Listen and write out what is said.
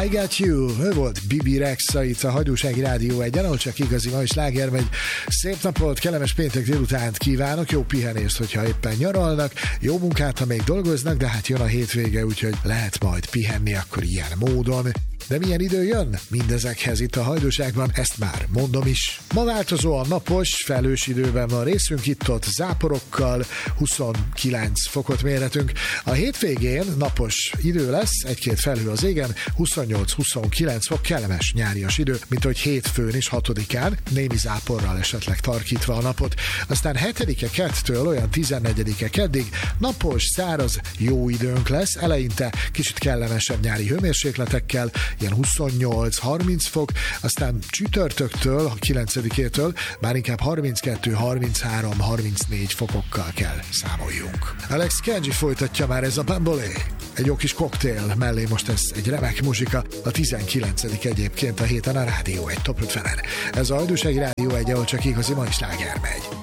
I Got You, ő volt Bibi Rexha itt a Hajdúsági Rádió egyen, ahol csak igazi ma is sláger megy. Szép napot, kellemes péntek délutánt kívánok, jó pihenést, hogyha éppen nyaralnak, jó munkát, ha még dolgoznak, de hát jön a hétvége, úgyhogy lehet majd pihenni akkor ilyen módon. De milyen idő jön? Mindezekhez itt a Hajdúságban, ezt már mondom is. Ma változóan napos, felhős időben van részünk, itt-ott záporokkal, 29 fokot mérhetünk. A hétvégén napos idő lesz, egy-két felhő az égen, 28-29 fok, kellemes nyárias idő, mint hogy hétfőn és 6-án, némi záporral esetleg tarkítva a napot. Aztán 7-e kettől olyan 14-e keddig napos, száraz, jó időnk lesz, eleinte kicsit kellemesebb nyári hőmérsékletekkel, ilyen 28-30 fok, aztán csütörtöktől, a 9-től már inkább 32-33-34 fokokkal kell számoljunk. Alex Kenji folytatja már ez a Bambolé. Egy jó kis koktél mellé most ez egy remek muzsika, a 19. egyébként a héten a Rádió egy Top 50-en. Ez a Hajdúsági Rádió egy, ahol csak igazi mai sláger megy.